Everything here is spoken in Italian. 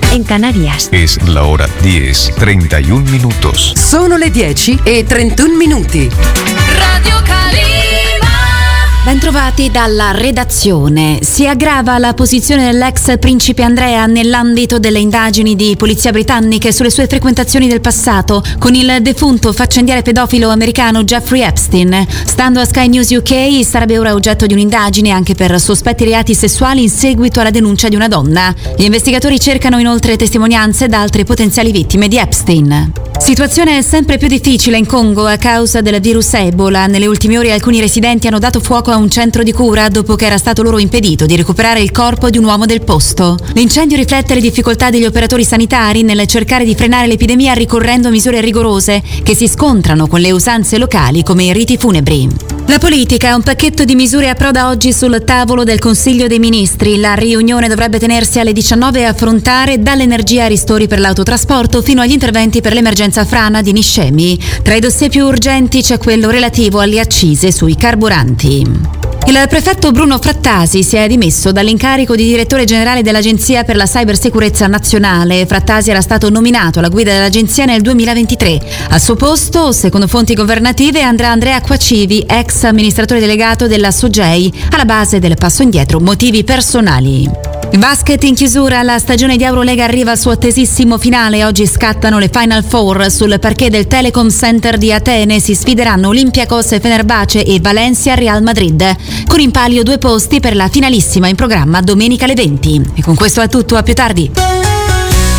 en Canarias. Es la hora 10:31 minutos. Sono le 10:31. Radio Calima. Bentrovati dalla redazione. Si aggrava la posizione dell'ex principe Andrea nell'ambito delle indagini di polizia britanniche sulle sue frequentazioni del passato con il defunto faccendiere pedofilo americano Jeffrey Epstein. Stando a Sky News UK, sarebbe ora oggetto di un'indagine anche per sospetti reati sessuali in seguito alla denuncia di una donna. Gli investigatori cercano inoltre testimonianze da altre potenziali vittime di Epstein. Situazione sempre più difficile in Congo a causa del virus Ebola. Nelle ultime ore alcuni residenti hanno dato fuoco a un centro di cura dopo che era stato loro impedito di recuperare il corpo di un uomo del posto. L'incendio riflette le difficoltà degli operatori sanitari nel cercare di frenare l'epidemia ricorrendo a misure rigorose che si scontrano con le usanze locali come i riti funebri. La politica, un pacchetto di misure approda oggi sul tavolo del Consiglio dei Ministri. La riunione dovrebbe tenersi alle 19 e affrontare dall'energia ai ristori per l'autotrasporto fino agli interventi per l'emergenza frana di Niscemi. Tra i dossier più urgenti c'è quello relativo alle accise sui carburanti. Il prefetto Bruno Frattasi si è dimesso dall'incarico di direttore generale dell'Agenzia per la Cybersicurezza Nazionale. Frattasi era stato nominato alla guida dell'agenzia nel 2023. Al suo posto, secondo fonti governative, andrà Andrea Acquacivi, ex amministratore delegato della SOGEI, alla base del passo indietro motivi personali. Il basket in chiusura, la stagione di Eurolega arriva al suo attesissimo finale. Oggi scattano le Final Four. Sul parquet del Telecom Center di Atene si sfideranno Olympiacos e Fenerbahce e Valencia Real Madrid. Con in palio 2 posti per la finalissima in programma domenica alle 20. E con questo è tutto, a più tardi.